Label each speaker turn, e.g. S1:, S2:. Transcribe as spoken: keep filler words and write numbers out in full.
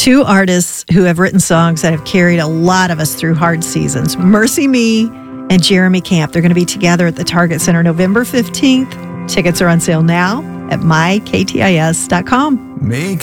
S1: Two artists who have written songs that have carried a lot of us through hard seasons, Mercy Me and Jeremy Camp. They're going to be together at the Target Center November fifteenth. Tickets are on sale now at my k t i s dot com.
S2: Make